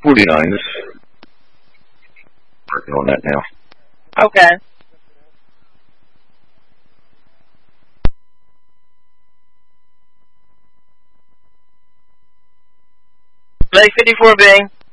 49s. Working on that now. Okay. Blake 54 Bing.